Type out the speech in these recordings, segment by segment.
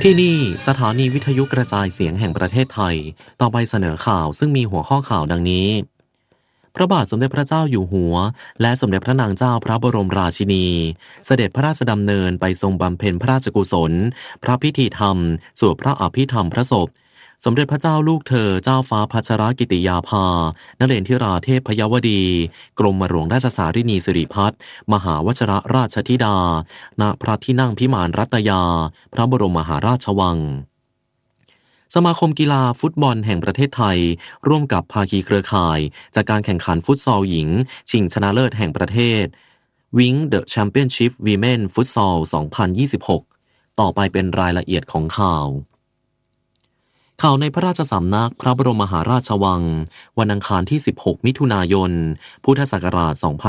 ที่นี่สถานีวิทยุกระจายเสียงแห่งประเทศไทยต่อไปเสนอข่าวซึ่งมีหัวข้อข่าวดังนี้พระบาทสมเด็จพระเจ้าอยู่หัวและสมเด็จพระนางเจ้าพระบรมราชินีเสด็จพระราชดำเนินไปทรงบำเพ็ญพระราชกุศลพระพิธีธรรมสวดพระอภิธรรมพระศพสมเด็จพระเจ้าลูกเธอเจ้าฟ้าพัชรกิติยาภานเรนทิราเทพยวดีกรมหลวงราชสารินีสิริพัฒน์มหาวชรราชธิดาณพระที่นั่งพิมานรัตยาพระบรมมหาราชวังสมาคมกีฬาฟุตบอลแห่งประเทศไทยร่วมกับภาคีเครือข่ายจากการแข่งขันฟุตซอลหญิงชิงชนะเลิศแห่งประเทศ Wing the Championship Women Futsal 2026 ต่อไปเป็นรายละเอียดของข่าวในพระราชสำนักพระบรมมหาราชวังวันอังคารที่ 16 มิถุนายน พุทธศักราช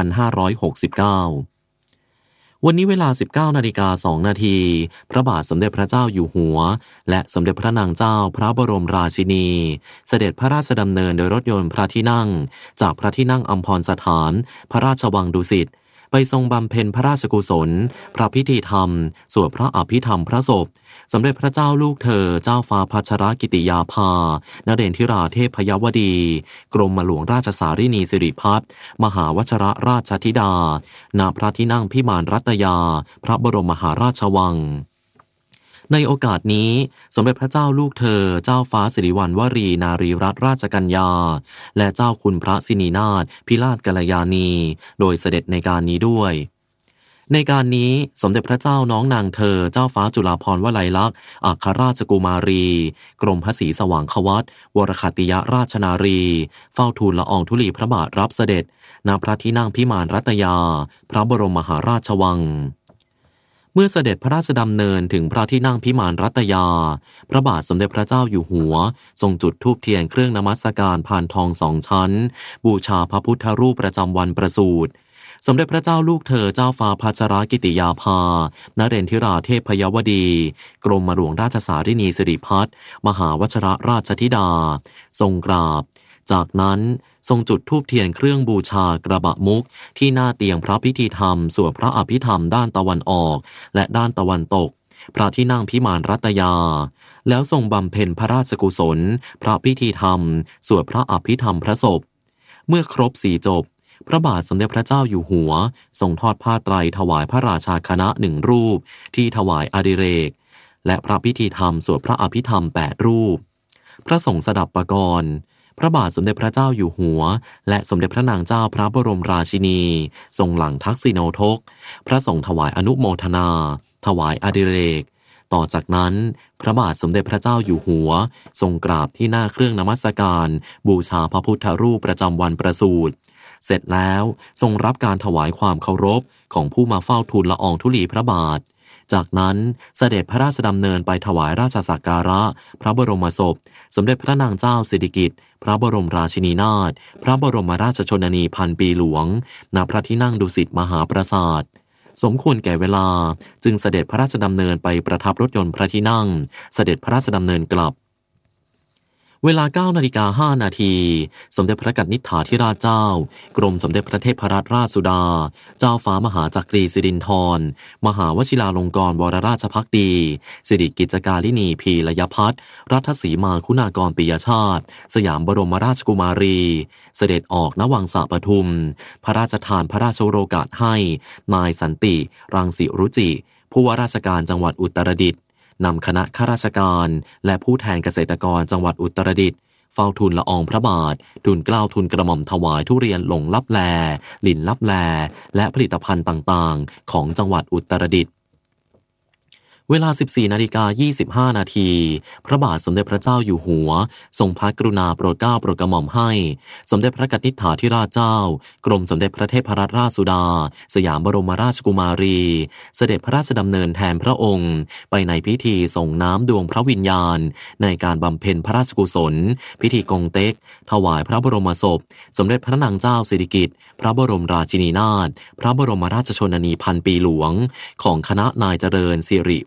2569 วันนี้เวลา 19:02 นาทีพระบาทสมเด็จพระเจ้าอยู่หัวและสมเด็จพระนางเจ้าพระบรมราชินีเสด็จพระราชดำเนินโดยรถยนต์พระที่นั่งจากพระที่นั่งอัมพรสถานพระราชวังดุสิตไปทรงบำเพ็ญพระราชกุศลพระพิธีธรรมสวดพระอภิธรรมพระศพสมเด็จพระเจ้าลูกเธอเจ้าฟ้าพัชรกิติยาภานเรนทิราเทพยวดีกรมหลวงราชสารินีสิริพัฒน์มหาวชรราชธิดาณพระที่นั่งพิมานรัตยาพระบรมมหาราชวังในโอกาสนี้สมเด็จพระเจ้าลูกเธอเจ้าฟ้าสิริวัณวรีนารีรัตนราชกัญญาและเจ้าคุณพระสินีนาถพิราชกัลยาณีโดยเสด็จในการนี้ด้วยในการนี้สมเด็จพระเจ้าน้องนางเธอเจ้าฟ้าจุฬาภรณ์วลัยลักษณ์อัครราชกุมารีกรมพระศรีสว่างควัตรวรคัตติยราชนารีเฝ้าทูลละอองธุลีพระบาทรับเสด็จณพระที่นั่งพิมานรัตยาพระบรมมหาราชวังเมื่อเสด็จพระราชดำเนินถึงพระที่นั่งพิมานรัตยาพระบาทสมเด็จพระเจ้าอยู่หัวทรงจุดธูปเทียนเครื่องนมัสการพานทอง2 ชั้นบูชาพระพุทธรูปประจำวันประสูติสมเด็จพระเจ้าลูกเธอเจ้าฟ้าพัชรกิติยาภานเรนทิราเทพยวดีกรมหลวงราชสารินีสิริพัฒน์มหาวชรราชธิดาทรงกราบจากนั้นทรงจุดธูปเทียนเครื่องบูชากระบะมุกที่หน้าเตียงพระพิธีธรรมสวดพระอภิธรรมด้านตะวันออกและด้านตะวันตกพระที่นั่งพิมานรัตยาแล้วทรงบำเพ็ญพระราชกุศลพระพิธีธรรมสวดพระอภิธรรมพระศพเมื่อครบ4 จบพระบาทสมเด็จพระเจ้าอยู่หัวทรงทอดผ้าไตรถวายพระราชาคณะ1 รูปที่ถวายอดิเรกและพระพิธีธรรมสวดพระอภิธรรม8 รูปพระสงฆ์สดับปกรณ์พระบาทสมเด็จพระเจ้าอยู่หัวและสมเด็จพระนางเจ้าพระบรมราชินีทรงหลังทักษิโนทกพระสงฆ์ถวายอนุโมทนาถวายอดิเรกต่อจากนั้นพระบาทสมเด็จพระเจ้าอยู่หัวทรงกราบที่หน้าเครื่องนมัสการบูชาพระพุทธรูปประจำวันประสูติเสร็จแล้วทรงรับการถวายความเคารพของผู้มาเฝ้าทูลละอองธุลีพระบาทจากนั้นเสด็จพระราชดำเนินไปถวายราชสักการะพระบรมศพสมเด็จพระนางเจ้าสิริกิติ์พระบรมราชินีนาถพระบรมราชชนนีพันปีหลวงณพระที่นั่งดุสิตมหาปราสาทสมควรแก่เวลาจึงเสด็จพระราชดำเนินไปประทับรถยนต์พระที่นั่งเสด็จพระราชดำเนินกลับเวลา 9:05 นาทีสมเด็จพระกนิษฐาธิราชเจ้ากรมสมเด็จพระเทพรัตนราชสุดาเจ้าฟ้ามหาจักรีสิรินธรมหาวชิราลงกรณ์วรราชภักดีสิริกิจการิณีพีระยพัฒน์รัฐสีมาคุณากรปิยชาติสยามบรมราชกุมารีเสด็จออกณวังสะปทุมพระราชทานพระราชโอกาสให้นายสันติรังสิรุจิผู้ว่าราชการจังหวัดอุตรดิตถ์นำคณะข้าราชการและผู้แทนเกษตรกรจังหวัดอุตรดิตถ์เฝ้าทูลละอองพระบาททูลเกล้าทูลกระหม่อมถวายทุเรียนหลงลับแลหลินลับแลและผลิตภัณฑ์ต่างๆของจังหวัดอุตรดิตถ์เวลา 14:25 นาทีพระบาทสมเด็จพระเจ้าอยู่หัวทรงพระกรุณาโปรดเกล้าโปรดกระหม่อมให้สมเด็จพระกนิษฐาธิราชเจ้ากรมสมเด็จพระเทพรัตนราชสุดาสยามบรมราชกุมารีเสด็จพระราชดำเนินแทนพระองค์ไปในพิธีส่งน้ำดวงพระวิญญาณในการบำเพ็ญพระราชกุศลพิธีกงเต็กถวายพระบรมศพสมเด็จพระนางเจ้าสิริกิติ์พระบรมราชินีนาถพระบรมราชชนนีพันปีหลวงของคณะนายเจริญสิริ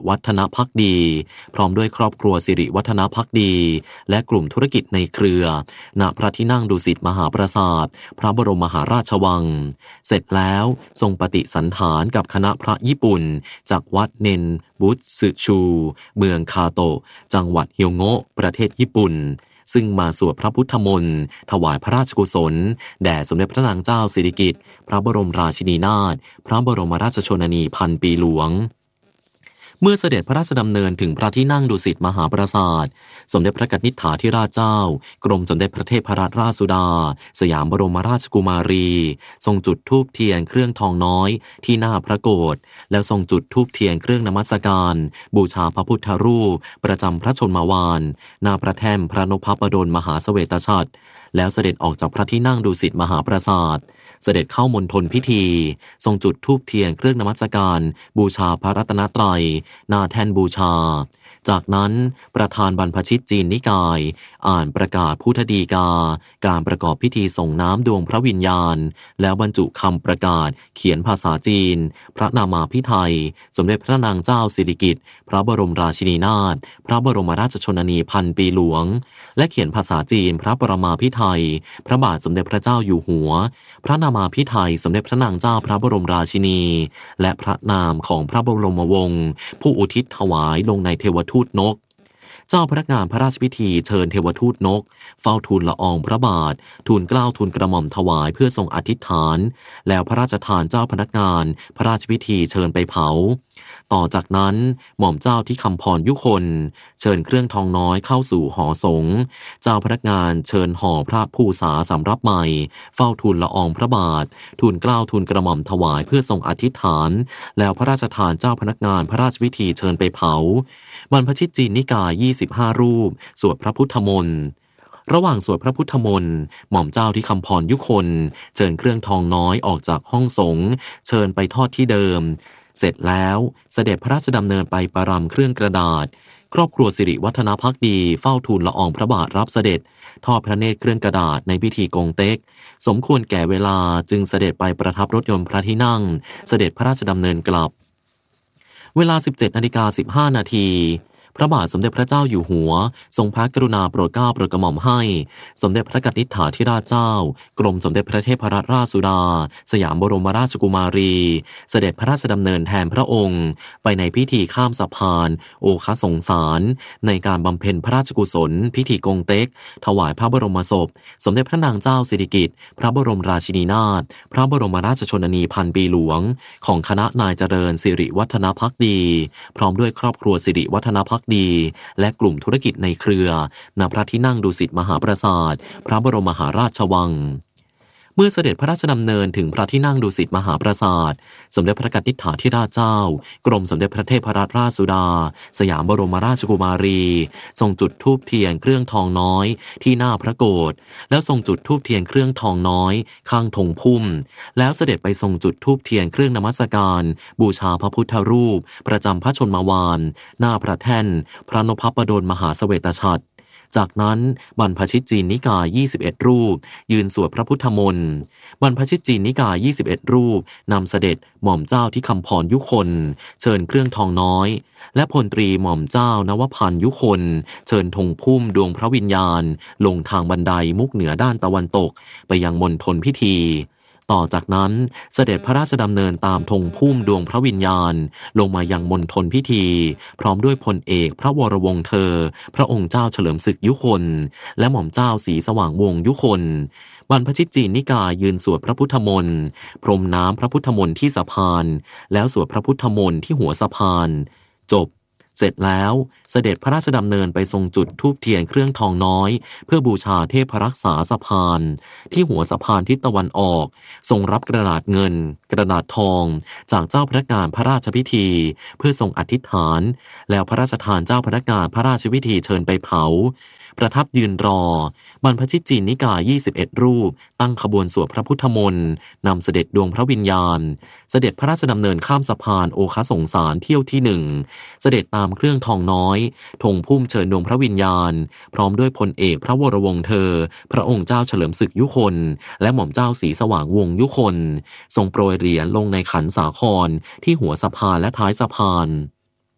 วัฒนภักดีพร้อมด้วยครอบครัวสิริวัฒนภักดีและกลุ่มธุรกิจในเครือณพระที่นั่งดุสิตมหาปราสาทพระบรมมหาราชวังเสร็จแล้วทรงปฏิสันถานกับคณะพระญี่ปุ่นจากวัดเนนบุตสึชูเมืองคาโตะจังหวัดเฮียวโงะประเทศญี่ปุ่นซึ่งมาสวดพระพุทธมนต์ถวายพระราชกุศลแด่สมเด็จพระนางเจ้าสิริกิติ์พระบรมราชินีนาถพระบรมราชชนนีพันปีหลวงเมื่อเสด็จพระราชดำเนินถึงพระที่นั่งดุสิตมหาปราสาทสมเด็จพระกนิษฐาธิราชเจ้ากรมสมเด็จพระเทพรัตนราชสุดาสยามบรมราชกุมารีทรงจุดธูปเทียนเครื่องทองน้อยที่หน้าพระโกฐแล้วทรงจุดธูปเทียนเครื่องนมัสการบูชาพระพุทธรูปประจำพระชนมวานหน้าพระแท่นพระนพบดลมหาเสวตฉัตรแล้วเสด็จออกจากพระที่นั่งดุสิตมหาปราสาทเสด็จเข้ามณฑลพิธีทรงจุดธูปเทียนเครื่องนมัสการบูชาพระรัตนตรัยหน้าแท่นบูชาจากนั้นประธานบรรพชิตจีนนิกายอ่านประกาศพุทธฎีกาการประกอบพิธีส่งน้ำดวงพระวิญญาณแล้วบรรจุคำประกาศเขียนภาษาจีนพระนามาภิไธยสมเด็จพระนางเจ้าสิริกิติ์พระบรมราชินีนาถพระบรมราชชนนีพันปีหลวงและเขียนภาษาจีนพระปรมาภิไธยพระบาทสมเด็จพระเจ้าอยู่หัวพระนามาภิไธยสมเด็จพระนางเจ้าพระบรมราชินีและพระนามของพระบรมวงศ์ผู้อุทิศถวายลงในเทวทูตนกเจ้าพนักงานพระราชพิธีเชิญเทวทูตนกเฝ้าทูลละอองพระบาททูลเกล้าทูลกระหม่อมถวายเพื่อทรงอธิษฐานแล้วพระราชทานเจ้าพนักงานพระราชพิธีเชิญไปเผาต่อจากนั้นหม่อมเจ้าที่คำพรยุคนเชิญเครื่องทองน้อยเข้าสู่หอสงฆ์เจ้าพนักงานเชิญห่อพระภูษาสำรับใหม่เฝ้าทูลละอองพระบาททูลเกล้าทูลกระหม่อมถวายเพื่อทรงอธิษฐานแล้วพระราชทานเจ้าพนักงานพระราชพิธีเชิญไปเผาบรรพชิตจีนนิกาย25รูปสวดพระพุทธมนต์ระหว่างสวดพระพุทธมนต์หม่อมเจ้าที่คำพรยุคนเชิญเครื่องทองน้อยออกจากห้องสงฆ์เชิญไปทอดที่เดิมเสร็จแล้วเสด็จพระราชดำเนินไปประรำเครื่องกระดาษครอบครัวสิริวัฒนภักดีเฝ้าทูลละอองพระบาทรับเสด็จทอดพระเนตรเครื่องกระดาษในพิธีกงเต็กสมควรแก่เวลาจึงเสด็จไปประทับรถยนต์พระที่นั่งเสด็จพระราชดำเนินกลับเวลา 17:15 นาทีพระบาทสมเด็จพระเจ้าอยู่หัวทรงพระกรุณาโปรดเกล้าโปรดกระหม่อมให้สมเด็จพระกนิษฐาธิราชเจ้ากรมสมเด็จพระเทพรัตนราชสุดาสยามบรมราชกุมารีเสด็จพระราชดำเนินแทนพระองค์ไปในพิธีข้ามสะพานโอคสงสารในการบำเพ็ญพระราชกุศลพิธีกงเต็กถวายพระบรมศพสมเด็จพระนางเจ้าสิริกิติ์พระบรมราชินีนาถพระบรมราชชนนีพันปีหลวงของคณะนายเจริญสิริวัฒนภักดีพร้อมด้วยครอบครัวสิริวัฒนภักดีและกลุ่มธุรกิจในเครือณพระที่นั่งดุสิตมหาปราสาทพระบรมมหาราชวังเมื่อเสด็จพระราชดำเนินถึงพระที่นั่งดุสิตมหาปราสาทสมเด็จพระกนิษฐาธิราชเจ้ากรมสมเด็จพระเทพรัตนราชสุดาสยามบรมราชกุมารีทรงจุดธูปเทียนเครื่องทองน้อยที่หน้าพระโกฐแล้วทรงจุดธูปเทียนเครื่องทองน้อยข้างธงพุ่มแล้วเสด็จไปทรงจุดธูปเทียนเครื่องนมัสการบูชาพระพุทธรูปประจำพระชนมวานหน้าพระแท่นพระนพบดลมหาเสวตฉัตรจากนั้นบรรพชิตจีนนิกาย21รูปยืนสวดพระพุทธมนต์บรรพชิตจีนนิกาย21รูปนำเสด็จหม่อมเจ้าที่คำพรยุคนเชิญเครื่องทองน้อยและพลตรีหม่อมเจ้านวพันธ์ยุคนเชิญธงพุ่มดวงพระวิญญาณลงทางบันไดมุกเหนือด้านตะวันตกไปยังมณฑลพิธีต่อจากนั้นเสด็จพระราชดำเนินตามธงพุ่มดวงพระวิญญาณลงมายังมณฑลพิธีพร้อมด้วยพลเอกพระวรวงศ์เธอพระองค์เจ้าเฉลิมศึกยุคนและหม่อมเจ้าศรีสว่างวงศ์ยุคนบรรพชิตจีนนิกายยืนสวดพระพุทธมนต์พรมน้ำพระพุทธมนต์ที่สะพานแล้วสวดพระพุทธมนต์ที่หัวสะพานจบเสร็จแล้วเสด็จพระราชดำเนินไปทรงจุดธูปเทียนเครื่องทองน้อยเพื่อบูชาเทพรักษาสะพานที่หัวสะพานทิศตะวันออกทรงรับกระดาษเงินกระดาษทองจากเจ้าพนักงานพระราชพิธีเพื่อทรงอธิษฐานแล้วพระราชทานเจ้าพนักงานพระราชพิธีเชิญไปเผาประทับยืนรอบรรพชิตจีนนิกาย21รูปตั้งขบวนสวดพระพุทธมนต์นำเสด็จดวงพระวิญญาณเสด็จพระราชดำเนินข้ามสะพานโอคสงสารเที่ยวที่1เสด็จตามเครื่องทองน้อยธงพุ่มเชิญดวงพระวิญญาณพร้อมด้วยพลเอกพระวรวงศ์เธอพระองค์เจ้าเฉลิมศึกยุคนและหม่อมเจ้าศรีสว่างวงศ์ยุคนทรงโปรยเหรียญลงในขันสาครที่หัวสะพานและท้ายสะพาน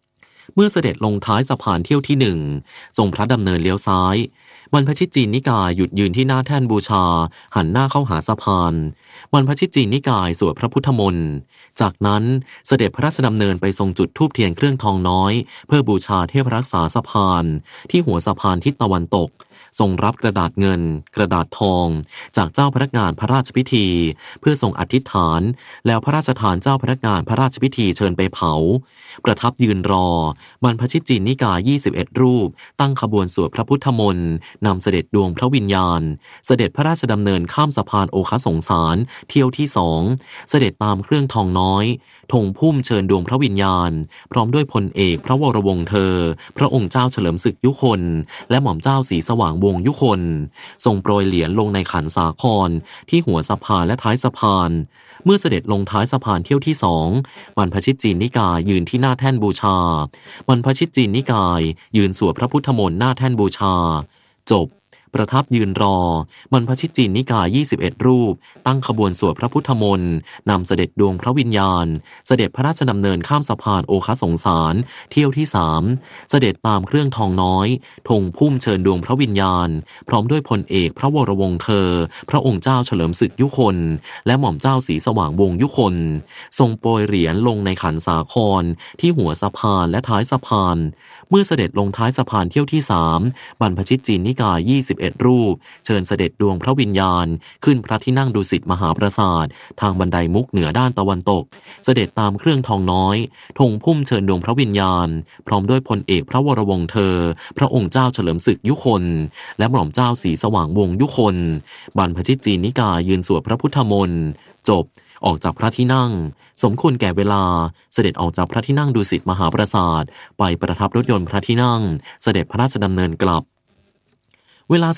เมื่อเสด็จลงท้ายสะพานเที่ยวที่หนึ่งทรงพระดำเนินเลี้ยวซ้ายบรรพชิตจีนนิกายหยุดยืนที่หน้าแท่นบูชาหันหน้าเข้าหาสะพานบรรพชิตจีนนิกายสวดพระพุทธมนต์จากนั้นเสด็จพระราชดำเนินไปทรงจุดธูปเทียนเครื่องทองน้อยเพื่อบูชาเทพรักษาสะพานที่หัวสะพานทิศตะวันตกทรงรับกระดาษเงินกระดาษทองจากเจ้าพนักงานพระราชพิธีเพื่อทรงอธิษฐานแล้วพระราชทานเจ้าพนักงานพระราชพิธีเชิญไปเผาประทับยืนรอบรรพชิตจีนนิกาย21รูปตั้งขบวนสวดพระพุทธมนต์นำเสด็จดวงพระวิญญาณเสด็จพระราชดำเนินข้ามสะพานโอคสงสารเที่ยวที่2เสด็จตามเครื่องทองน้อยธงพุ่มเชิญดวงพระวิญญาณพร้อมด้วยพลเอกพระวรวงศ์เธอพระองค์เจ้าเฉลิมศึกยุคนและหม่อมเจ้าศรีสว่างวงศ์ยุคนทรงโปรยเหรียญลงในขันสาครที่หัวสะพานและท้ายสะพานเมื่อเสด็จลงท้ายสะพานเที่ยวที่2บรรพชิตจีนนิกายยืนที่หน้าแท่นบูชาบรรพชิตจีนนิกายยืนสวดพระพุทธมนต์หน้าแท่นบูชาจบประทับยืนรอบรรพชิตจีนนิกาย21รูปตั้งขบวนสวดพระพุทธมนต์นำเสด็จดวงพระวิญญาณเสด็จพระราชดำเนินข้ามสะพานโอคสงสารเที่ยวที่3เสด็จตามเครื่องทองน้อยธงพุ่มเชิญดวงพระวิญญาณพร้อมด้วยพลเอกพระวรวงศ์เธอพระองค์เจ้าเฉลิมศึกยุคนและหม่อมเจ้าศรีสว่างวงศ์ยุคนทรงโปรยเหรียญลงในขันสาครที่หัวสะพานและท้ายสะพานเมื่อเสด็จลงท้ายสะพานเที่ยวที่3บรรพชิตจีนนิกาย21รูปเชิญเสด็จดวงพระวิญญาณขึ้นพระที่นั่งดุสิตมหาปราสาททางบันไดมุกเหนือด้านตะวันตกเสด็จตามเครื่องทองน้อยธงพุ่มเชิญดวงพระวิญญาณพร้อมด้วยพลเอกพระวรวงศ์เธอพระองค์เจ้าเฉลิมศึกยุคนและหม่อมเจ้าศรีสว่างวงศ์ยุคนบรรพชิตจีนนิกายยืนสวดพระพุทธมนต์จบออกจากพระที่นั่งสมควรแก่เวลาเสด็จออกจากพระที่นั่งดุสิตมหาปราสาทไปประทับรถยนต์พระที่นั่งเสด็จพระราชดำเนินกลับเวลา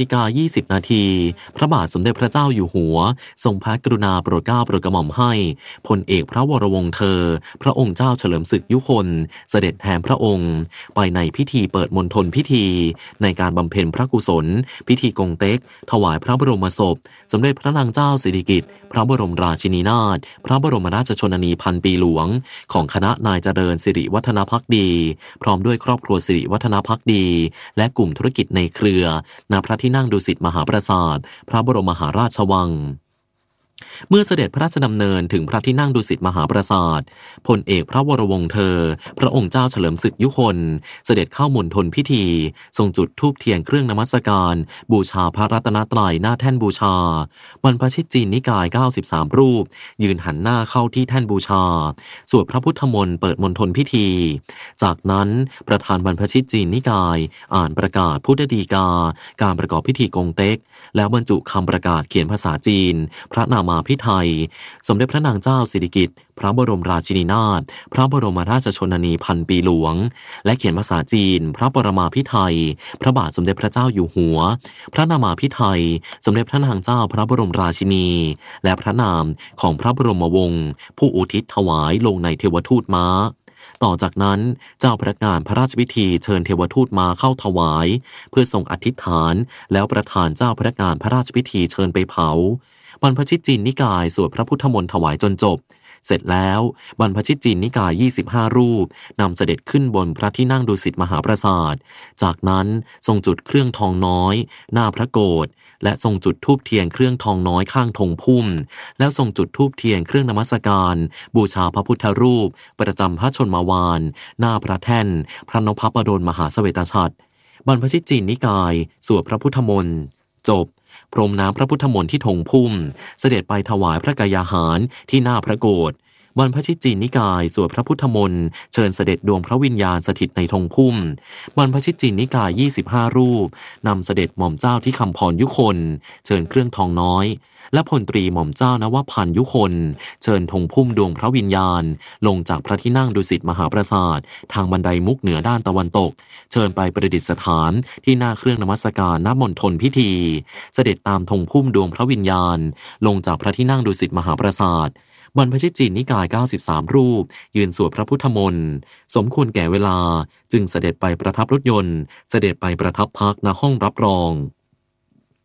13:20 นาทีพระบาทสมเด็จพระเจ้าอยู่หัวทรงพระกรุณาโปรดเกล้าโปรดกระหม่อมให้พลเอกพระวรวงศ์เธอพระองค์เจ้าเฉลิมศึกยุคนเสด็จแทนพระองค์ไปในพิธีเปิดมณฑลพิธีในการบำเพ็ญพระกุศลพิธีกงเต็กถวายพระบรมศพสมเด็จพระนางเจ้าสิริกิติ์พระบรมราชินีนาถพระบรมราชชนนีพันปีหลวงของคณะนายเจริญสิริวัฒนภักดีพร้อมด้วยครอบครัวสิริวัฒนภักดีและกลุ่มธุรกิจในเครือณพระที่นั่งดุสิตมหาปราสาทพระบรมมหาราชวังเมื่อเสด็จพระราชดำเนินถึงพระที่นั่งดุสิตมหาปราสาทพลเอกพระวรวงศ์เธอพระองค์เจ้าเฉลิมศึกยุคนเสด็จเข้ามณฑลพิธีทรงจุดธูปเทียนเครื่องนมัสการบูชาพระรัตนตรัยหน้าแท่นบูชาบรรพชิตจีนนิกาย93รูปยืนหันหน้าเข้าที่แท่นบูชาสวดพระพุทธมนต์เปิดมณฑลพิธีจากนั้นประธานบรรพชิตจีนนิกายอ่านประกาศพุทธฎีกาการประกอบพิธีกงเต็กแล้วบรรจุคำประกาศเขียนภาษาจีนพระนามาภิไธยสมเด็จพระนางเจ้าสิริกิติ์พระบรมราชินีนาถพระบรมราชชนนีพันปีหลวงและเขียนภาษาจีนพระปรมาภิไธยพระบาทสมเด็จพระเจ้าอยู่หัวพระนามาภิไธยสมเด็จพระนางเจ้าพระบรมราชินีและพระนามของพระบรมวงศ์ผู้อุทิศถวายลงในเทวทูตม้าต่อจากนั้นเจ้าพนักงานพระราชพิธีเชิญเทวทูตมาเข้าถวายเพื่อทรงอธิษฐานแล้วประธานเจ้าพนักงานพระราชพิธีเชิญไปเผาบรรพชิตจีนนิกายสวดพระพุทธมนต์ถวายจนจบเสร็จแล้วบรรพชิตจีนนิกาย25รูปนำเสด็จขึ้นบนพระที่นั่งดุสิตมหาปราสาทจากนั้นทรงจุดเครื่องทองน้อยหน้าพระโกฐและทรงจุดธูปเทียนเครื่องทองน้อยข้างธงพุ่มแล้วทรงจุดธูปเทียนเครื่องนมัสการบูชาพระพุทธรูปประจำพระชนมวาลหน้าพระแท่นพระนพบดลมหาเสวตฉัตรบรรพชิตจีนนิกายสวดพระพุทธมนต์จบพรมน้ำพระพุทธมนต์ที่ธงพุ่มเสด็จไปถวายพระกายาหารที่หน้าพระโกฐบรรพชิตจีนนิกายสวดพระพุทธมนต์เชิญเสด็จดวงพระวิญญาณสถิตในธงพุ่มบรรพชิตจีนนิกาย25รูปนำเสด็จหม่อมเจ้าที่คำพรยุคนเชิญเครื่องทองน้อยและพลตรีหม่อมเจ้านวพันธ์ยุคนเชิญธงพุ่มดวงพระวิญญาณลงจากพระที่นั่งดุสิตมหาปราสาททางบันไดมุกเหนือด้านตะวันตกเชิญไปประดิษฐานที่หน้าเครื่องนมัสการณมณฑลพิธีเสด็จตามธงพุ่มดวงพระวิญญาณลงจากพระที่นั่งดุสิตมหาปราสาทบรรพชิตจีนนิกาย93รูปยืนสวดพระพุทธมนต์สมควรแก่เวลาจึงเสด็จไปประทับรถยนต์เสด็จไปประทับพักณห้องรับรอง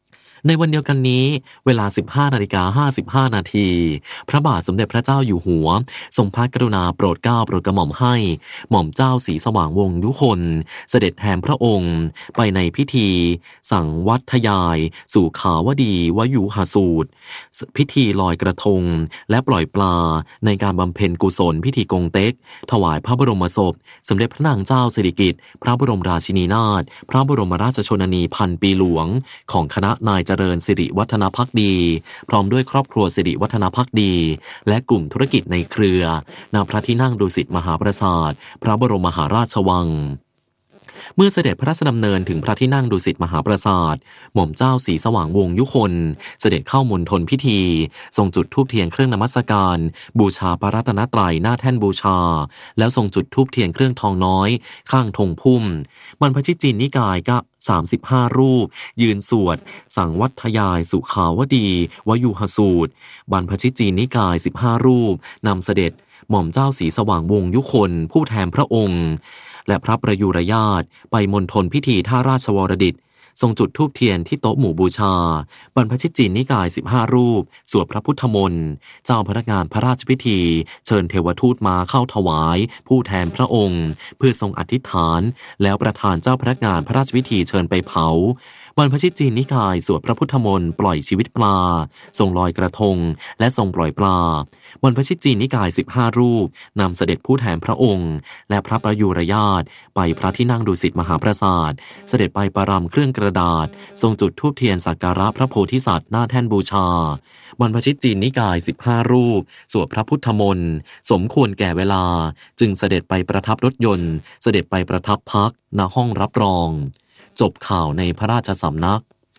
ในวันเดียวกันนี้เวลา 15:55 นาทีพระบาทสมเด็จพระเจ้าอยู่หัวทรงพระกรุณาโปรดเกล้าโปรดกระหม่อมให้หม่อมเจ้าศรีสว่างวงศ์ยุคนเสด็จแทนพระองค์ไปในพิธีสังวัทยายสู่ขาวดีวยุหสูตรพิธีลอยกระทงและปล่อยปลาในการบำเพ็ญกุศลพิธีกงเต็กถวายพระบรมศพสมเด็จพระนางเจ้าสิริกิติ์พระบรมราชินีนาถพระบรมราชชนนีพันปีหลวงของคณะนายเจริญสิริวัฒนภักดีพร้อมด้วยครอบครัวสิริวัฒนภักดีและกลุ่มธุรกิจในเครือณพระที่นั่งดุสิตมหาปราสาทพระบรมมหาราชวังเมื่อเสด็จพระราชดำเนินถึงพระที่นั่งดุสิตมหาปราสาทหม่อมเจ้าศรีสว่างวงศ์ยุคนเสด็จเข้ามณฑลพิธีทรงจุดธูปเทียนเครื่องนมัสการบูชาพระรัตนตรัยหน้าแท่นบูชาแล้วทรงจุดธูปเทียนเครื่องทองน้อยข้างธงพุ่มบรรพชิตจีนนิกายก็35 รูปยืนสวดสังวัทยายสุขาวดีวยุหสูตรบรรพชิตจีนนิกาย15 รูปนำเสด็จหม่อมเจ้าศรีสว่างวงศ์ยุคนผู้แทนพระองค์และพระประยุรญาติไปมณฑลพิธีท่าราชวรดิตทรงจุดธูปเทียนที่โต๊ะหมู่บูชาบรรพชิตจีนนิกาย15 รูปสวดพระพุทธมนต์เจ้าพนักงานพระราชพิธีเชิญเทวทูตมาเข้าถวายผู้แทนพระองค์เพื่อทรงอธิษฐานแล้วประธานเจ้าพนักงานพระราชพิธีเชิญไปเผาบรรพชิตจีนนิกายสวดพระพุทธมนต์ปล่อยชีวิตปลาทรงลอยกระทงและทรงปล่อยปลาบรรพชิตจีนนิกาย15 รูปนำเสด็จผู้แทนพระองค์และพระประยุรญาติไปพระที่นั่งดุสิตมหาปราสาทเสด็จไปประรำเครื่องกระดาษทรงจุดธูปเทียนสักการะพระโพธิสัตว์หน้าแท่นบูชาบรรพชิตจีนนิกาย15 รูปสวดพระพุทธมนต์สมควรแก่เวลาจึงเสด็จไปประทับรถยนต์เสด็จไปประทับพักณห้องรับรองจบข่าวในพระราชสำนัก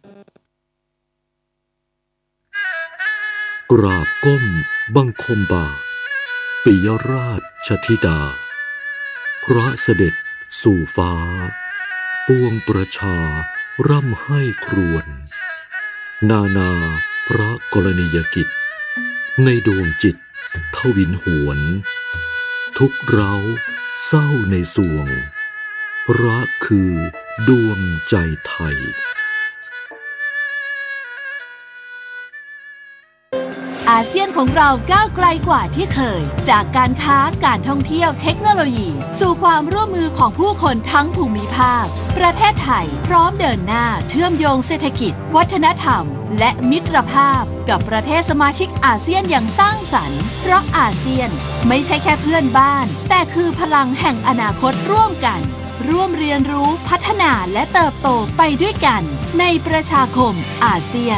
กราบก้มบังคมบาทปิยราชธิดาพระเสด็จสู่ฟ้าปวงประชาร่ำให้ครวญนานาพระกรณียกิจในดวงจิตทวินหวนทุกเร้าเศร้าในสวงพระคือดวงใจไทยอาเซียนของเราก้าวไกลกว่าที่เคยจากการค้าการท่องเที่ยวเทคโนโลยีสู่ความร่วมมือของผู้คนทั้งภูมิภาคประเทศไทยพร้อมเดินหน้าเชื่อมโยงเศรษฐกิจวัฒนธรรมและมิตรภาพกับประเทศสมาชิกอาเซียนอย่างสร้างสรรค์เพราะอาเซียนไม่ใช่แค่เพื่อนบ้านแต่คือพลังแห่งอนาคตร่วมกันร่วมเรียนรู้พัฒนาและเติบโตไปด้วยกันในประชาคมอาเซียน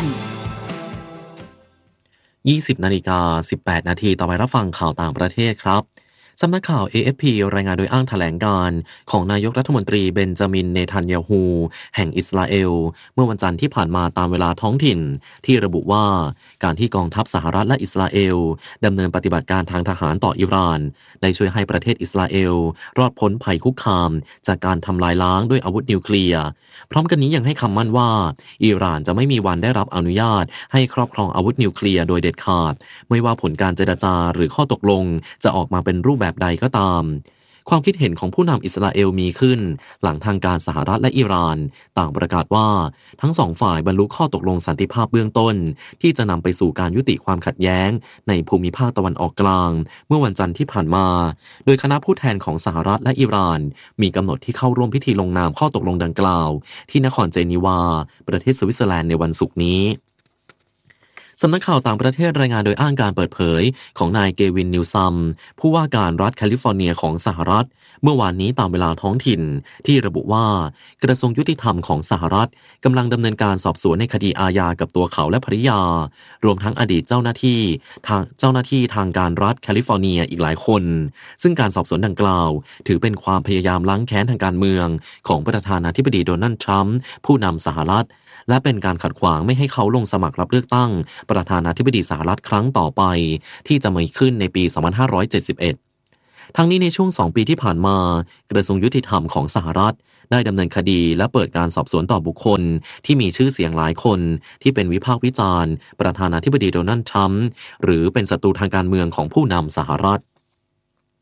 20:18 นาทีต่อไปรับฟังข่าวต่างประเทศครับสำนักข่าว AFP รายงานโดยอ้างแถลงการณ์ของนายกรัฐมนตรีเบนจามินเนทันยาฮูแห่งอิสราเอลเมื่อวันจันทร์ที่ผ่านมาตามเวลาท้องถิ่นที่ระบุว่าการที่กองทัพสหรัฐและอิสราเอลดำเนินปฏิบัติการทางทหารต่ออิหร่านได้ช่วยให้ประเทศอิสราเอลรอดพ้นภัยคุกคามจากการทำลายล้างด้วยอาวุธนิวเคลียร์พร้อมกันนี้ยังให้คำมั่นว่าอิหร่านจะไม่มีวันได้รับอนุญาตให้ครอบครองอาวุธนิวเคลียร์โดยเด็ดขาดไม่ว่าผลการเจรจาหรือข้อตกลงจะออกมาเป็นรูปแบบใดก็ตามความคิดเห็นของผู้นำอิสราเอลมีขึ้นหลังทางการสหรัฐและอิหร่านต่างประกาศว่าทั้งสองฝ่ายบรรลุข้อตกลงสันติภาพเบื้องต้นที่จะนำไปสู่การยุติความขัดแย้งในภูมิภาคตะวันออกกลางเมื่อวันจันทร์ที่ผ่านมาโดยคณะผู้แทนของสหรัฐและอิหร่านมีกำหนดที่เข้าร่วมพิธีลงนามข้อตกลงดังกล่าวที่นครเจนีวาประเทศสวิตเซอร์แลนด์ในวันศุกร์นี้สำนักข่าวต่างประเทศรายงานโดยอ้างการเปิดเผยของนายเกวินนิวซัมผู้ว่าการรัฐแคลิฟอร์เนียของสหรัฐเมื่อวานนี้ตามเวลาท้องถิ่นที่ระบุว่ากระทรวงยุติธรรมของสหรัฐกำลังดำเนินการสอบสวนในคดีอาญากับตัวเขาและภริยารวมทั้งอดีตเจ้าหน้าที่ทางการรัฐแคลิฟอร์เนียอีกหลายคนซึ่งการสอบสวนดังกล่าวถือเป็นความพยายามล้างแค้นทางการเมืองของประธานาธิบดีโดนัลด์ทรัมป์ผู้นำสหรัฐและเป็นการขัดขวางไม่ให้เขาลงสมัครรับเลือกตั้งประธานาธิบดีสหรัฐครั้งต่อไปที่จะมีขึ้นในปี 2571 ทั้งนี้ในช่วง2 ปีที่ผ่านมากระทรวงยุติธรรมของสหรัฐได้ดำเนินคดีและเปิดการสอบสวนต่อบุคคลที่มีชื่อเสียงหลายคนที่เป็นวิพากษ์วิจารณ์ประธานาธิบดีโดนัลด์ทรัมป์หรือเป็นศัตรูทางการเมืองของผู้นำสหรัฐ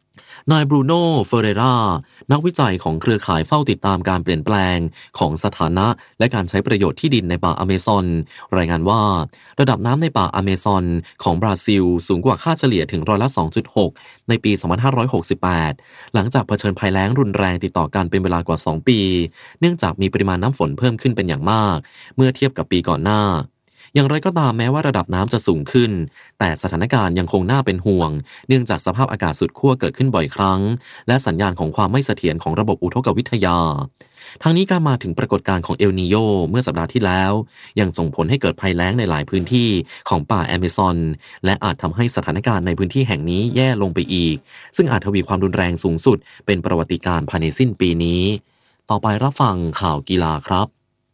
นายบรูโน่เฟเรรานักวิจัยของเครือข่ายเฝ้าติดตามการเปลี่ยนแปลงของสถานะและการใช้ประโยชน์ที่ดินในป่าอเมซอนรายงานว่าระดับน้ำในป่าอเมซอนของบราซิลสูงกว่าค่าเฉลี่ยถึง2.6%ในปี 2568 หลังจากเผชิญภัยแล้งรุนแรงติดต่อกันเป็นเวลากว่า 2 ปี เนื่องจากมีปริมาณน้ำฝนเพิ่มขึ้นเป็นอย่างมากเมื่อเทียบกับปีก่อนหน้าอย่างไรก็ตามแม้ว่าระดับน้ำจะสูงขึ้นแต่สถานการณ์ยังคงน่าเป็นห่วงเนื่องจากสภาพอากาศสุดขั้วเกิดขึ้นบ่อยครั้งและสัญญาณของความไม่เสถียรของระบบอุทกวิทยาทั้งนี้การมาถึงปรากฏการณ์ของเอลนีโญเมื่อสัปดาห์ที่แล้วยังส่งผลให้เกิดภัยแล้งในหลายพื้นที่ของป่าแอมะซอนและอาจทำให้สถานการณ์ในพื้นที่แห่งนี้แย่ลงไปอีกซึ่งอาจทวีความรุนแรงสูงสุดเป็นประวัติการณ์ภายในสิ้นปีนี้ต่อไปรับฟังข่าวกีฬาครับ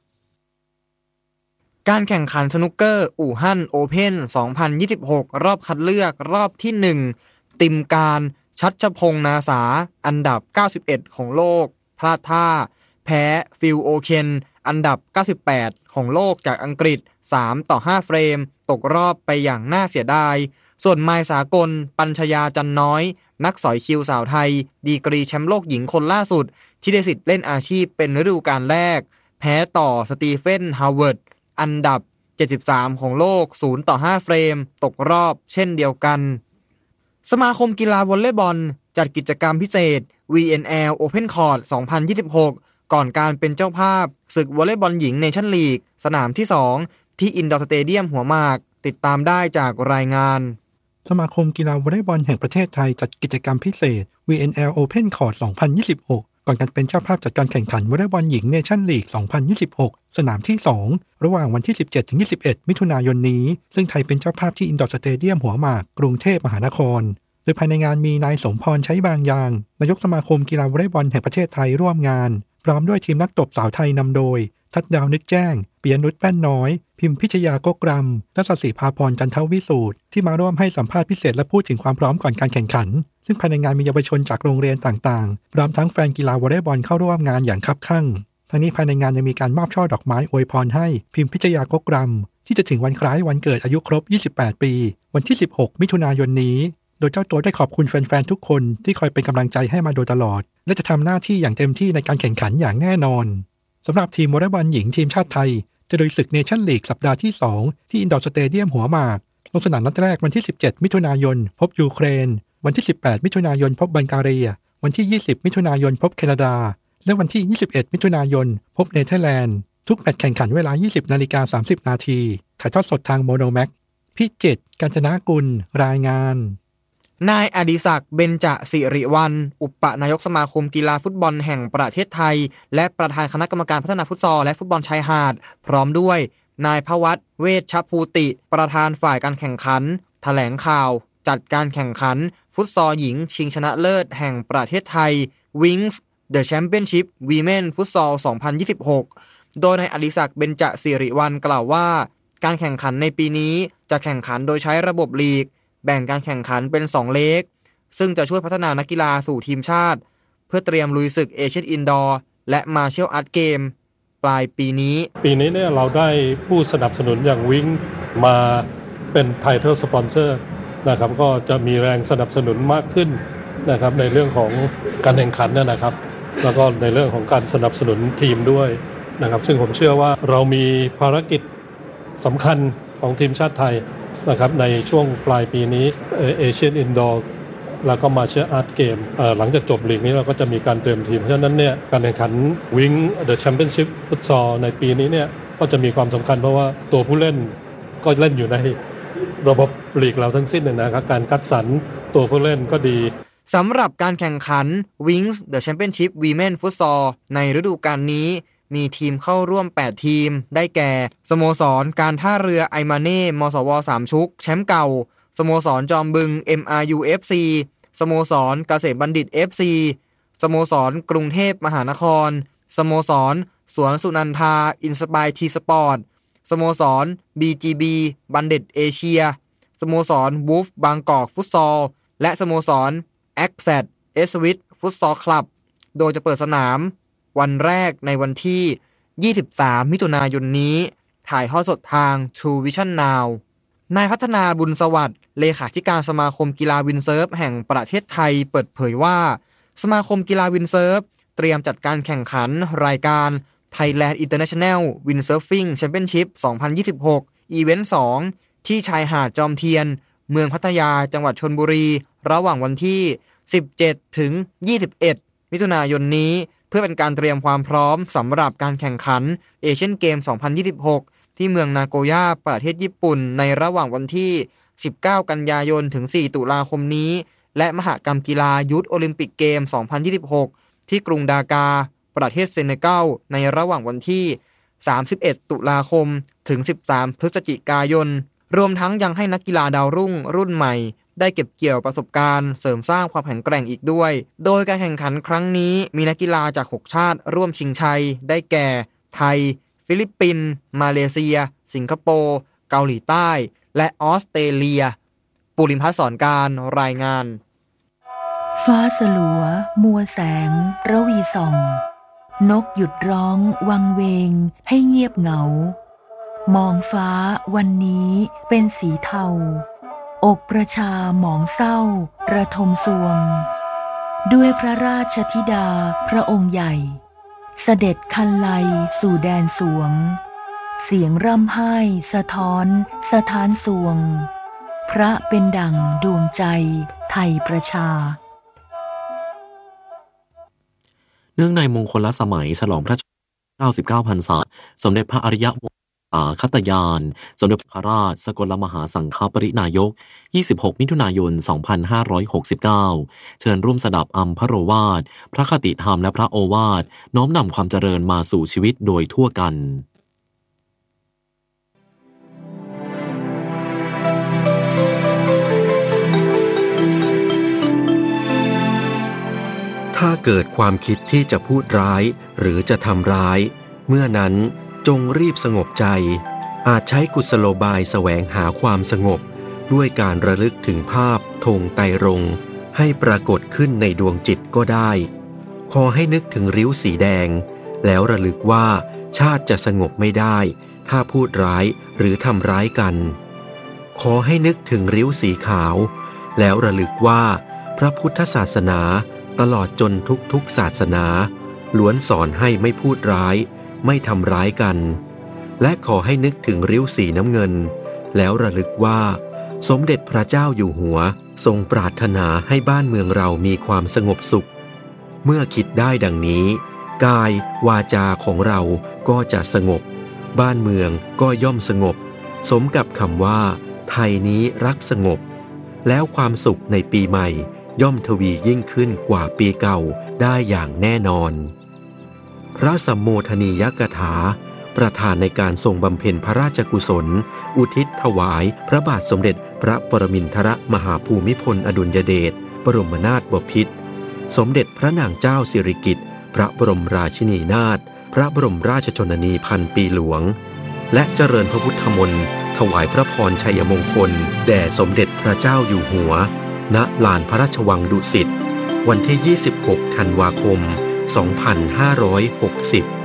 การแข่งขันสนุกเกอร์อู่ฮั่นโอเพ่น 2026 รอบคัดเลือกรอบที่ 1 ติมการชัชพงษ์นาสาอันดับ 91 ของโลกพลาดท่าแพ้ฟิลโอเคนอันดับ 98 ของโลกจากอังกฤษ 3-5 เฟรมตกรอบไปอย่างน่าเสียดายส่วนไมล์สากลปัญชยาจันน้อยนักสอยคิวสาวไทยดีกรีแชมป์โลกหญิงคนล่าสุดที่ได้สิทธิ์เล่นอาชีพเป็นฤดูกาลแรกแพ้ต่อสตีเฟนฮาวเวิร์ดอันดับ 73 ของโลก 0-5 เฟรมตกรอบเช่นเดียวกันสมาคมกีฬาวอลเลย์บอลจัดกิจกรรมพิเศษ VNL Open Court 2026 ก่อนการเป็นเจ้าภาพศึกวอลเลย์บอลหญิงเนชั่นลีกสนามที่ 2 ที่อินดอร์สเตเดียมหัวหมากติดตามได้จากรายงานสมาคมกีฬาวอลเลย์บอลแห่งประเทศไทยจัดกิจกรรมพิเศษ VNL Open Court 2026 ก่อนการเป็นเจ้าภาพจัดการแข่งขันวอลเลย์บอลหญิงเนชั่นลีก 2026 สนามที่ 2 ระหว่างวันที่ 17-21 มิถุนายนนี้ซึ่งไทยเป็นเจ้าภาพที่อินดอร์สเตเดียมหัวหมากกรุงเทพมหานครโดยภายในงานมีนายสมพรใช้บางยางนายกสมาคมกีฬาวอลเลย์บอลแห่งประเทศไทยร่วมงานพร้อมด้วยทีมนักตบสาวไทยนำโดยทัดดาวนึกแจ้งปิยนุชแป้นน้อยพิมพิชยากกรำและศศิภาพรจันทวิสูตรที่มาร่วมให้สัมภาษณ์พิเศษและพูดถึงความพร้อมก่อนการแข่งขันซึ่งภายในงานมีเยาวชนจากโรงเรียนต่างๆพร้อมทั้งแฟนกีฬาวอลเลย์บอลเข้าร่วมงานอย่างคับคั่งทั้งนี้ภายในงานยังมีการมอบช่อดอกไม้อวยพรให้พิมพิชยากกรำที่จะถึงวันคล้ายวันเกิดอายุครบ 28 ปีวันที่ 16 มิถุนายนนี้โดยเจ้าตัวได้ขอบคุณแฟนๆทุกคนที่คอยเป็นกำลังใจให้มาโดยตลอดและจะทำหน้าที่อย่างเต็มที่ในการแข่งขันอย่างแน่นอนสำหรับทีมวอลเลย์บอลหญิงทีมชาติไทยจะลุยศึกเนชั่นลีกสัปดาห์ที่ 2 ที่อินดอร์สเตเดียมหัวหมากลงสนามนัดแรกวันที่ 17 มิถุนายนพบยูเครนวันที่ 18 มิถุนายนพบบัลแกเรียวันที่ 20 มิถุนายนพบแคนาดาและวันที่ 21 มิถุนายนพบเนเธอร์แลนด์ทุกแมตช์แข่งขันเวลา 20:30 นาทีถ่ายทอดสดทางโมโนแม็กพิจิตร กาญจนกุลรายงานนายอดิศักดิ์เบญจสิริวัลย์อุปนายกสมาคมกีฬาฟุตบอลแห่งประเทศไทยและประธานคณะกรรมการพัฒนาฟุตซอลและฟุตบอลชายหาดพร้อมด้วยนายภวัฒน์เวชภูติประธานฝ่ายการแข่งขันแถลงข่าวจัดการแข่งขันฟุตซอลหญิงชิงชนะเลิศแห่งประเทศไทย Wings The Championship Women Futsal 2026 โดยนายอดิศักดิ์เบญจสิริวัลย์กล่าวว่าการแข่งขันในปีนี้จะแข่งขันโดยใช้ระบบลีกแบ่งการแข่งขันเป็น2เลกซึ่งจะช่วยพัฒนานักกีฬาสู่ทีมชาติเพื่อเตรียมลุยศึกเอเชียนอินดอร์และมาเชียลอาร์ตเกมปลายปีนี้เนี่ยเราได้ผู้สนับสนุนอย่างวิงมาเป็นไทเทิลสปอนเซอร์นะครับก็จะมีแรงสนับสนุนมากขึ้นนะครับในเรื่องของการแข่งขันนะครับแล้วก็ในเรื่องของการสนับสนุนทีมด้วยนะครับซึ่งผมเชื่อว่าเรามีภารกิจสำคัญของทีมชาติไทยนะครับในช่วงปลายปีนี้เอเชียนอินดอร์แล้วก็มาเชียร์อาร์ตเกมหลังจากจบลีกนี้เราก็จะมีการเตรียมทีมเพราะฉะนั้นเนี่ยการแข่งขันวิงเดอะแชมเปี้ยนชิพฟุตซอลในปีนี้เนี่ยก็จะมีความสำคัญเพราะว่าตัวผู้เล่นก็เล่นอยู่ในระบบลีกเราทั้งสิ้นนะครับการคัดสรรตัวผู้เล่นก็ดีสำหรับการแข่งขัน Wings The Championship Women Futsal ในฤดูกาลนี้มีทีมเข้าร่วม8ทีมได้แก่สโมสรการท่าเรือไอมาเน่มสว3ชุกแชมป์เก่าสโมสรจอมบึง MRU FC สโมสรเกษมบัณฑิต FC สโมสรกรุงเทพมหานครสโมสรสวนสุนันทาอินสปายทีสปอร์ตสโมสร BGB บัณฑิตเอเชียสโมสรวูฟบางกอกฟุตซอลและสโมสรแอคแซดเอสวิทฟุตซอลคลับโดยจะเปิดสนามวันแรกในวันที่ 23 มิถุนายนนี้ถ่ายทอดสดทาง True Vision Now นายพัฒนาบุญสวัสดิ์เลขาธิการสมาคมกีฬาวินเซิร์ฟแห่งประเทศไทยเปิดเผยว่าสมาคมกีฬาวินเซิร์ฟเตรียมจัดการแข่งขันรายการ Thailand International Windsurfing Championship 2026 อีเวนต์ 2 ที่ชายหาดจอมเทียนเมืองพัทยาจังหวัดชลบุรีระหว่างวันที่ 17 ถึง 21 มิถุนายนนี้เพื่อเป็นการเตรียมความพร้อมสำหรับการแข่งขันเอเชียนเกม 2026 ที่เมืองนาโกย่าประเทศญี่ปุ่นในระหว่างวันที่ 19 กันยายนถึง 4 ตุลาคมนี้และมหกรรมกีฬายูทโอลิมปิกเกม 2026 ที่กรุงดากาประเทศเซเนกัลในระหว่างวันที่ 31 ตุลาคมถึง 13 พฤศจิกายนรวมทั้งยังให้นักกีฬาดาวรุ่งรุ่นใหม่ได้เก็บเกี่ยวประสบการณ์เสริมสร้างความแข็งแกร่งอีกด้วยโดยการแข่งขันครั้งนี้มีนักกีฬาจาก 6 ชาติร่วมชิงชัยได้แก่ไทยฟิลิปปินส์มาเลเซียสิงคโปร์เกาหลีใต้และออสเตรเลียปุริมพัฒน์สอนการรายงานฟ้าสลัวมัวแสงระวีส่องนกหยุดร้องวังเวงให้เงียบเหงามองฟ้าวันนี้เป็นสีเทาอกประชาหมองเศร้าระทมสวงด้วยพระราชธิดาพระองค์ใหญ่เสด็จคันไลสู่แดนสวงเสียงร่ำไห้สะท้อนสถานสวงพระเป็นดั่งดวงใจไทยประชาเนื่องในมงคลสมัยฉลองพระชนม์99 พรรษาสมเด็จพระอริยวงศาคตยานสมเด็จพระราชสกลมหาสังฆปรินายก26 มิถุนายน 2569เชิญร่วมสดับอัมพโรวาทพระคติธรรมและพระโอวาทน้อมนำความเจริญมาสู่ชีวิตโดยทั่วกันถ้าเกิดความคิดที่จะพูดร้ายหรือจะทำร้ายเมื่อนั้นจงรีบสงบใจอาจใช้กุศโลบายแสวงหาความสงบด้วยการระลึกถึงภาพธงไตรรงค์ให้ปรากฏขึ้นในดวงจิตก็ได้ขอให้นึกถึงริ้วสีแดงแล้วระลึกว่าชาติจะสงบไม่ได้ถ้าพูดร้ายหรือทำร้ายกันขอให้นึกถึงริ้วสีขาวแล้วระลึกว่าพระพุทธศาสนาตลอดจนทุกศาสนาล้วนสอนให้ไม่พูดร้ายไม่ทำร้ายกันและขอให้นึกถึงริ้วสีน้ำเงินแล้วระลึกว่าสมเด็จพระเจ้าอยู่หัวทรงปรารถนาให้บ้านเมืองเรามีความสงบสุขเมื่อคิดได้ดังนี้กายวาจาของเราก็จะสงบบ้านเมืองก็ย่อมสงบสมกับคำว่าไทยนี้รักสงบแล้วความสุขในปีใหม่ย่อมทวียิ่งขึ้นกว่าปีเก่าได้อย่างแน่นอนพระสัมโมทนียกถาประธานในการทรงบำเพ็ญพระราชกุศลอุทิศถวายพระบาทสมเด็จพระปรมินทรมหาภูมิพลอดุลยเดชบรมนาถบพิตรสมเด็จพระนางเจ้าสิริกิติ์พระบรมราชินีนาถพระบรมราชชนนีพันปีหลวงและเจริญพระพุทธมนต์ถวายพระพรชัยมงคลแด่สมเด็จพระเจ้าอยู่หัวณลานพระราชวังดุสิตวันที่ 26 ธันวาคม 2560